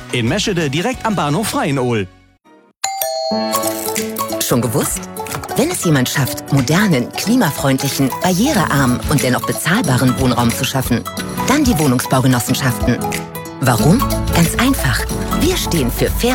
In Meschede direkt am Bahnhof Freienohl. Schon gewusst? Wenn es jemand schafft, modernen, klimafreundlichen, barrierearmen und dennoch bezahlbaren Wohnraum zu schaffen, dann die Wohnungsbaugenossenschaften. Warum? Ganz einfach. Wir stehen für